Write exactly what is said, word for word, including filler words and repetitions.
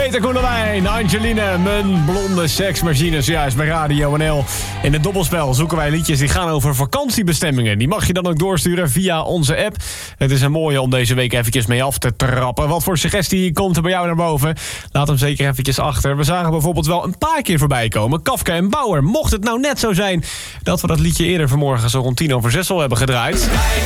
Peter Koelewijn, Angeline, mijn blonde seksmachine, zojuist bij Radio N L. In het dobbelspel zoeken wij liedjes die gaan over vakantiebestemmingen. Die mag je dan ook doorsturen via onze app. Het is een mooie om deze week eventjes mee af te trappen. Wat voor suggestie komt er bij jou naar boven? Laat hem zeker eventjes achter. We zagen bijvoorbeeld wel een paar keer voorbij komen. Kafka en Bauer. Mocht het nou net zo zijn dat we dat liedje eerder vanmorgen zo rond tien over zes al hebben gedraaid.